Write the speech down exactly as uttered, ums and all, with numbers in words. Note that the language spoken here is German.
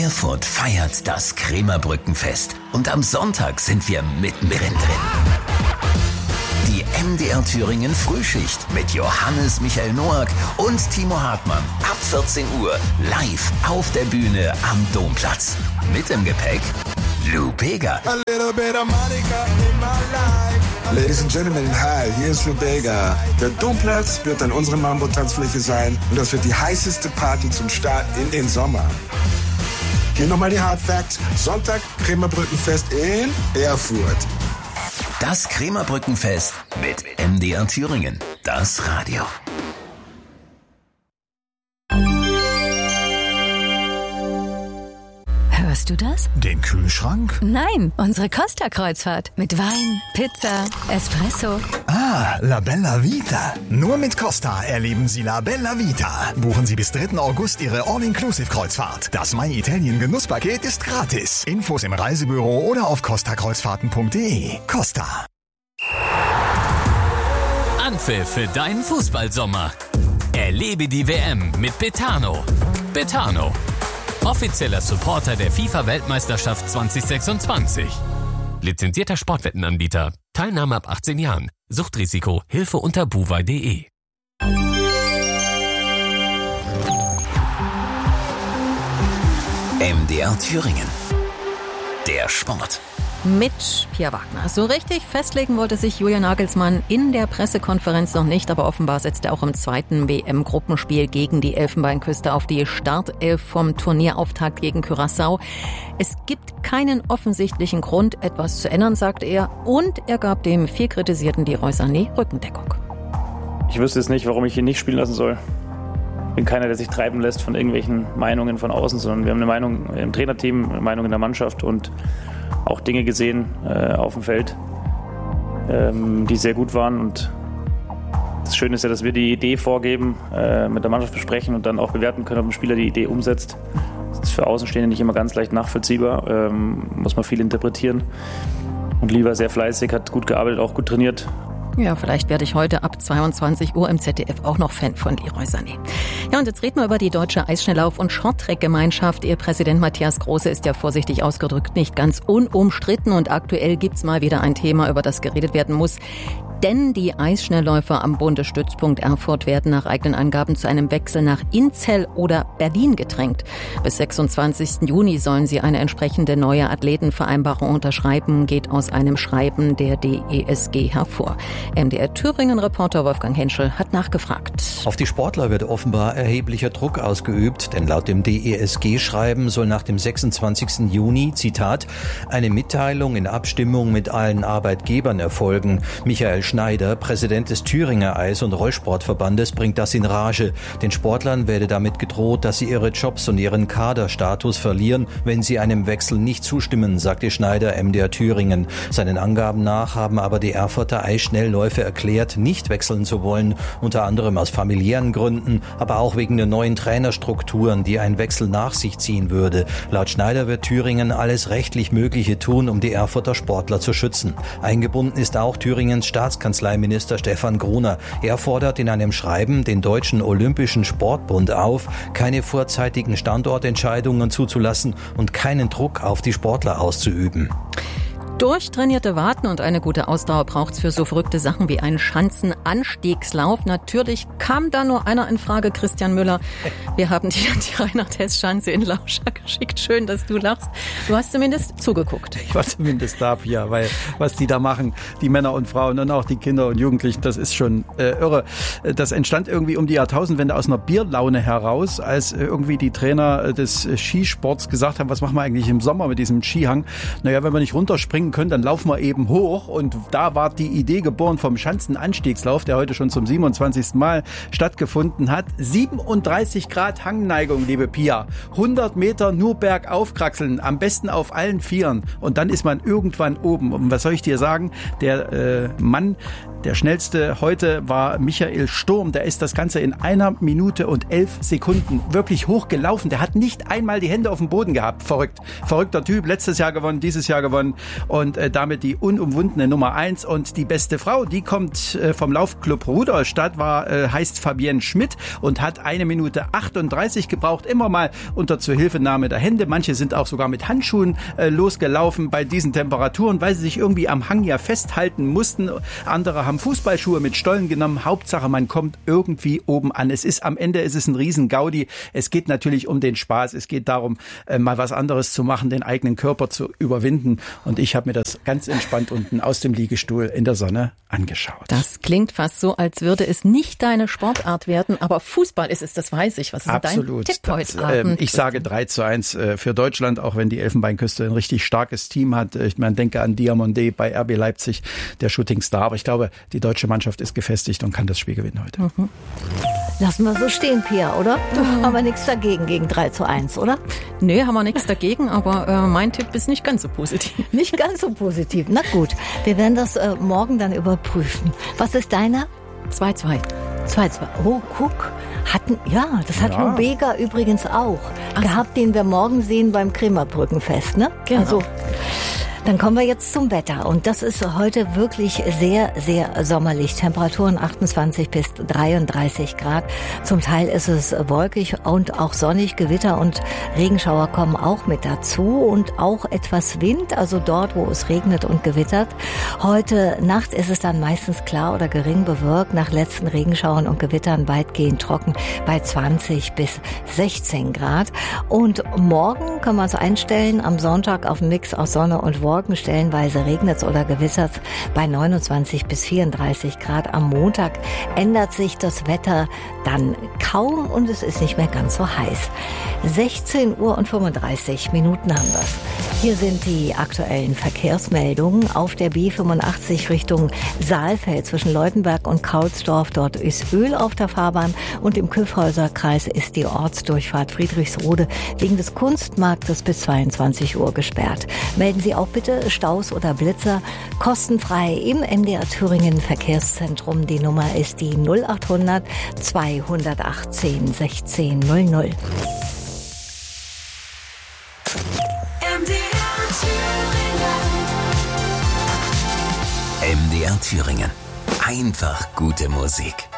Erfurt feiert das Krämerbrückenfest und am Sonntag sind wir mittendrin drin. Die M D R Thüringen Frühschicht mit Johannes Michael Noack und Timo Hartmann ab vierzehn Uhr live auf der Bühne am Domplatz. Mit im Gepäck Lou Bega. A little bit of Monica in my life. Ladies and Gentlemen, hi, hier ist Lou Bega. Der Domplatz wird an unserer Mambo-Tanzfläche sein und das wird die heißeste Party zum Start in den Sommer. Hier nochmal die Hard Facts. Sonntag Krämerbrückenfest in Erfurt. Das Krämerbrückenfest mit M D R Thüringen, das Radio. Hörst du das? Den Kühlschrank? Nein, unsere Costa-Kreuzfahrt. Mit Wein, Pizza, Espresso. Ah, La Bella Vita. Nur mit Costa erleben Sie La Bella Vita. Buchen Sie bis dritten August Ihre All-Inclusive-Kreuzfahrt. Das My Italien Genusspaket ist gratis. Infos im Reisebüro oder auf costa kreuzfahrten punkt de. Costa. Anpfiff für deinen Fußballsommer. Erlebe die W M mit Betano. Betano. Offizieller Supporter der FIFA-Weltmeisterschaft zwanzig sechsundzwanzig. Lizenzierter Sportwettenanbieter. Teilnahme ab achtzehn Jahren. Suchtrisiko. Hilfe unter buwei punkt de. M D R Thüringen. Der Sport. Mit Pia Wagner. So richtig festlegen wollte sich Julian Nagelsmann in der Pressekonferenz noch nicht, aber offenbar setzt er auch im zweiten W M-Gruppenspiel gegen die Elfenbeinküste auf die Startelf vom Turnierauftakt gegen Curaçao. Es gibt keinen offensichtlichen Grund, etwas zu ändern, sagt er, und er gab dem viel kritisierten Leroy Sané Rückendeckung. Ich wüsste jetzt nicht, warum ich ihn nicht spielen lassen soll. Ich bin keiner, der sich treiben lässt von irgendwelchen Meinungen von außen, sondern wir haben eine Meinung im Trainerteam, eine Meinung in der Mannschaft und auch Dinge gesehen äh, auf dem Feld, ähm, die sehr gut waren. Und das Schöne ist ja, dass wir die Idee vorgeben, äh, mit der Mannschaft besprechen und dann auch bewerten können, ob ein Spieler die Idee umsetzt. Das ist für Außenstehende nicht immer ganz leicht nachvollziehbar, ähm, muss man viel interpretieren. Und Lee war sehr fleißig, hat gut gearbeitet, auch gut trainiert. Ja, vielleicht werde ich heute ab zweiundzwanzig Uhr im Z D F auch noch Fan von Leroy Sané. Ja, und jetzt reden wir über die deutsche Eisschnelllauf- und Shorttrack-Gemeinschaft. Ihr Präsident Matthias Große ist ja vorsichtig ausgedrückt nicht ganz unumstritten und aktuell gibt's mal wieder ein Thema, über das geredet werden muss. Denn die Eisschnellläufer am Bundesstützpunkt Erfurt werden nach eigenen Angaben zu einem Wechsel nach Inzell oder Berlin gedrängt. Bis sechsundzwanzigsten Juni sollen sie eine entsprechende neue Athletenvereinbarung unterschreiben, geht aus einem Schreiben der D E S G hervor. M D R Thüringen-Reporter Wolfgang Henschel hat nachgefragt. Auf die Sportler wird offenbar erheblicher Druck ausgeübt, denn laut dem D E S G-Schreiben soll nach dem sechsundzwanzigsten Juni, Zitat, eine Mitteilung in Abstimmung mit allen Arbeitgebern erfolgen. Michael Schneider, Präsident des Thüringer Eis- und Rollsportverbandes, bringt das in Rage. Den Sportlern werde damit gedroht, dass sie ihre Jobs und ihren Kaderstatus verlieren, wenn sie einem Wechsel nicht zustimmen, sagte Schneider M D R Thüringen. Seinen Angaben nach haben aber die Erfurter Eisschnellläufer erklärt, nicht wechseln zu wollen, unter anderem aus familiären Gründen, aber auch wegen der neuen Trainerstrukturen, die ein Wechsel nach sich ziehen würde. Laut Schneider wird Thüringen alles rechtlich Mögliche tun, um die Erfurter Sportler zu schützen. Eingebunden ist auch Thüringens Staatskanzleiminister Stefan Gruner. Er fordert in einem Schreiben den Deutschen Olympischen Sportbund auf, keine vorzeitigen Standortentscheidungen zuzulassen und keinen Druck auf die Sportler auszuüben. Durchtrainierte Waden und eine gute Ausdauer braucht's für so verrückte Sachen wie einen Schanzenanstiegslauf. Natürlich kam da nur einer in Frage, Christian Müller. Wir haben dir die Reinhard-Hess-Schanze in Lauscher geschickt. Schön, dass du lachst. Du hast zumindest zugeguckt. Ich war zumindest da, Pia, weil was die da machen, die Männer und Frauen und auch die Kinder und Jugendlichen, das ist schon äh, irre. Das entstand irgendwie um die Jahrtausendwende aus einer Bierlaune heraus, als irgendwie die Trainer des Skisports gesagt haben, was machen wir eigentlich im Sommer mit diesem Skihang? Naja, wenn wir nicht runterspringen können, dann laufen wir eben hoch, und da war die Idee geboren vom Schanzenanstiegslauf, der heute schon zum siebenundzwanzigsten Mal stattgefunden hat. siebenunddreißig Grad Hangneigung, liebe Pia. hundert Meter nur bergauf kraxeln, am besten auf allen Vieren, und dann ist man irgendwann oben. Und was soll ich dir sagen? Der äh, Mann, der schnellste heute war Michael Sturm. Der ist das Ganze in einer Minute und elf Sekunden wirklich hochgelaufen. Der hat nicht einmal die Hände auf dem Boden gehabt. Verrückt. Verrückter Typ. Letztes Jahr gewonnen, dieses Jahr gewonnen. Und und äh, damit die unumwundene Nummer eins. Und die beste Frau, die kommt äh, vom Laufclub Rudolstadt, war, äh, heißt Fabienne Schmidt und hat eine Minute achtunddreißig gebraucht, immer mal unter Zuhilfenahme der Hände. Manche sind auch sogar mit Handschuhen äh, losgelaufen bei diesen Temperaturen, weil sie sich irgendwie am Hang ja festhalten mussten. Andere haben Fußballschuhe mit Stollen genommen. Hauptsache, man kommt irgendwie oben an. Es ist am Ende, es ist ein Riesen-Gaudi. Es geht natürlich um den Spaß. Es geht darum, äh, mal was anderes zu machen, den eigenen Körper zu überwinden. Und ich habe mir das ganz entspannt unten aus dem Liegestuhl in der Sonne angeschaut. Das klingt fast so, als würde es nicht deine Sportart werden, aber Fußball ist es, das weiß ich. Was ist Absolut. dein Tipp heute das, Abend? Äh, ich sage drei zu eins äh, für Deutschland, auch wenn die Elfenbeinküste ein richtig starkes Team hat. Ich meine, denke an Diomandé bei R B Leipzig, der Shootingstar. Aber ich glaube, die deutsche Mannschaft ist gefestigt und kann das Spiel gewinnen heute. Mhm. Lassen wir so stehen, Pia, oder? Mhm. Haben wir nichts dagegen gegen drei zu eins, oder? Nee, haben wir nichts dagegen, aber äh, mein Tipp ist nicht ganz so positiv. Nicht ganz so positiv. Na gut, wir werden das äh, morgen dann überprüfen. Was ist deiner? zwei zwei. zwei zwei. Oh, guck. Hatten, ja, das hat Ja. Lubega übrigens auch Ach so. gehabt, den wir morgen sehen beim Krämerbrückenfest, ne? Genau. Also, dann kommen wir jetzt zum Wetter. Und das ist heute wirklich sehr, sehr sommerlich. Temperaturen achtundzwanzig bis dreiunddreißig Grad. Zum Teil ist es wolkig und auch sonnig. Gewitter und Regenschauer kommen auch mit dazu. Und auch etwas Wind, also dort, wo es regnet und gewittert. Heute Nacht ist es dann meistens klar oder gering bewölkt. Nach letzten Regenschauern und Gewittern weitgehend trocken bei zwanzig bis sechzehn Grad. Und morgen kann man es einstellen, am Sonntag auf einen Mix aus Sonne und Wolken. Stellenweise regnet es oder gewittert bei neunundzwanzig bis vierunddreißig Grad. Am Montag ändert sich das Wetter dann kaum und es ist nicht mehr ganz so heiß. sechzehn Uhr und fünfunddreißig Minuten haben wir es. Hier sind die aktuellen Verkehrsmeldungen auf der B fünfundachtzig Richtung Saalfeld zwischen Leutenberg und Kaulsdorf. Dort ist Öl auf der Fahrbahn und im Kyffhäuserkreis ist die Ortsdurchfahrt Friedrichsrode wegen des Kunstmarktes bis zweiundzwanzig Uhr gesperrt. Melden Sie auch bitte Staus oder Blitzer kostenfrei im M D R Thüringen Verkehrszentrum. Die Nummer ist die null achthundert zweihundertachtzehn sechzehn null null. M D R Thüringen. Einfach gute Musik.